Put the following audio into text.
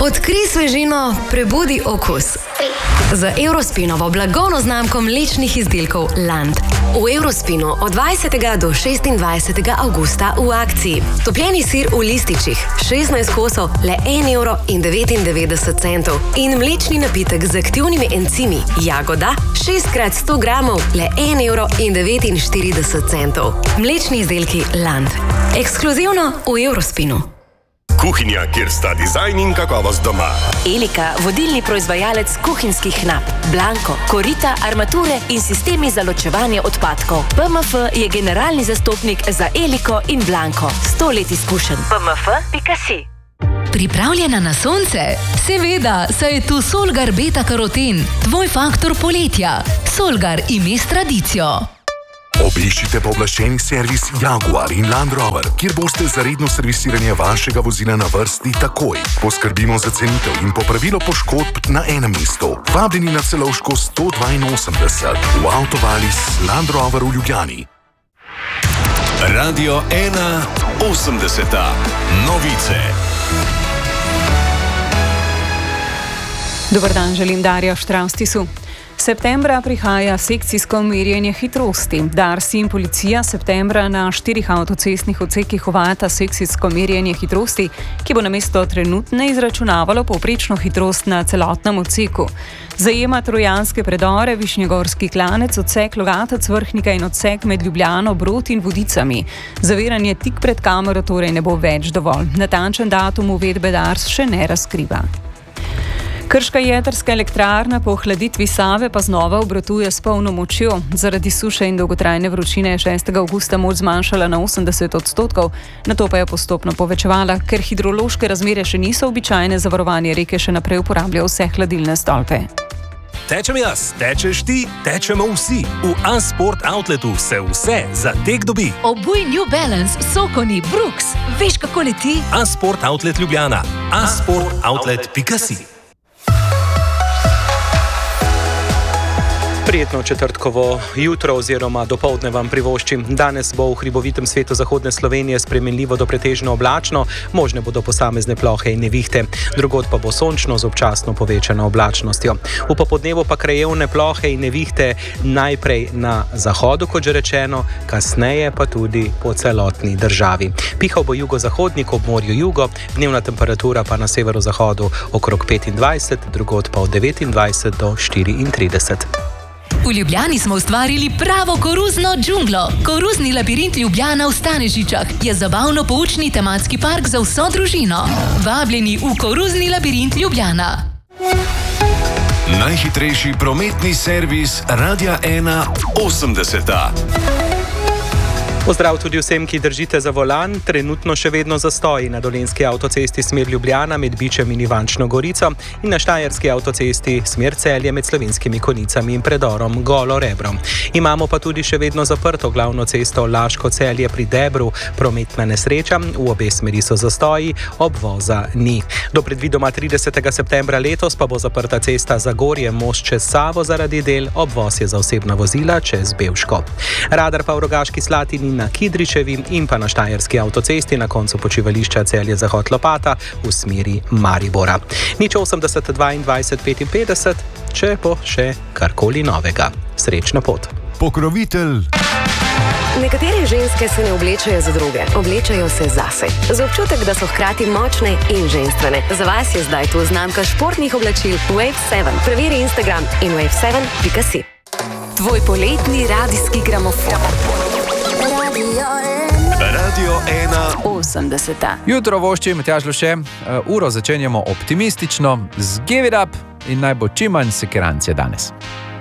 Odkrij svežino, prebudi okus. Z Eurospinovo blagovno znamko mlečnih izdelkov Land. V Eurospinu od 20. do 26. avgusta v akciji. Topljeni sir v lističih, 16 kosov, le 1,99 €. In mlečni napitek z aktivnimi encimi Jagoda, 6x100 gramov, le 1,49 €. Mlečni izdelki Land. Ekskluzivno v Eurospinu. Kuhinja, kjer sta dizajn in kakovost doma. Elika, vodilni proizvajalec kuhinjskih knap, Blanko, korita, armature in sistemi za ločevanje odpadkov. PMF je generalni zastopnik za Eliko in Blanko. 100 let izkušenj. PMF.si. Pripravljena na sonce? Seveda, saj je tu Solgar Beta Karoten, tvoj faktor poletja. Solgar ime s tradicijo. Obiščite pooblaščeni servis Jaguar in Land Rover, kjer boste za redno servisiranje vašega vozila na vrsti takoj. Poskrbimo za cenitev in popravilo poškodb na enem mestu. Vabljeni na Celovško 182 v Avtovalis Land Rover v Ljubljani. Radio 1 80. Novice. Dober dan, želim Darja Štravstisu. Septembra prihaja sekcijsko merjenje hitrosti. Dars in policija septembra na 4 avtocestnih odsekih uvajata sekcijsko merjenje hitrosti, ki bo namesto trenutne izračunavalo povprečno hitrost na celotnem odseku. Zajema Trojanske predore, Višnjegorski klanec, odsek Logatec Vrhnika in odsek med Ljubljano, Brod in Vodicami. Zaviranje tik pred kamero torej ne bo več dovolj. Natančen datum uvedbe Dars še ne razkriva. Krška jedrska elektrarna po ohladitvi Save pa znova obratuje s polno močjo. Zaradi suše in dolgotrajne vročine je 6. avgusta moč zmanjšala na 80%, nato pa je postopno povečevala. Ker hidrološke razmere še niso običajne, zavarovanje reke še naprej uporablja vse hladilne stolpe. Tečem jaz, tečeš ti, tečemo vsi. V A-Sport Outletu se vse za tek dobi. Obuj New Balance, Sokoni, Brooks. Veš, kako leti? A-Sport Outlet Ljubljana. A-sportoutlet.si. Prijetno četrtkovo jutro oziroma dopoldne vam privoščim. Danes bo v hribovitem svetu zahodne Slovenije spremenljivo do pretežno oblačno, možne bodo posamezne plohe in nevihte. Drugod pa bo sončno z občasno povečano oblačnostjo. V popodnevu pa krajevne plohe in nevihte najprej na zahodu, kot že rečeno, kasneje pa tudi po celotni državi. Pihal bo jugozahodnik ob morju jugo, dnevna temperatura pa na severozahodu okrog 25, drugod pa od 29 do 34. V Ljubljani smo ustvarili pravo koruzno džunglo. Koruzni labirint Ljubljana v Stanežičah je zabavno-poučni tematski park za vso družino. Vabljeni v Koruzni labirint Ljubljana. Najhitrejši prometni servis Radia 1 80. Pozdrav tudi vsem, ki držite za volan. Trenutno še vedno zastoji na Dolenjski avtocesti smer Ljubljana med Bičem in Ivančno Gorico in na Štajerski avtocesti smer Celje med Slovenskimi Konicami in predorom Golo Rebro. Imamo pa tudi še vedno zaprto glavno cesto Laško-Celje pri Debru. Prometna nesreča, v obe smeri so zastoji, obvoza ni. Do predvidoma 30. septembra letos pa bo zaprta cesta Zagorje most čez Savo zaradi del, obvoz je za osebna vozila čez Bevško. Radar pa v Rogaški Slatini na Kidričevi in pa na Štajerski avtocesti na koncu počivališča Celje-Zahod Lopata v smeri Maribora. 080 22 55, če bo še karkoli novega. Srečno pot. Pokrovitelj. Nekatere ženske se ne oblečajo za druge, oblečajo se zase. Za občutek, da so hkrati močne in ženstvene. Za vas je zdaj tu znamka športnih oblačil Wave 7. Preveri Instagram in wave7.si. Tvoj poletni radijski gramofon. Radio 1 80. Jutro vošči, Matjaž Luše, uro začenjamo optimistično, z Give It Up in naj bo čim manj sekirancije danes.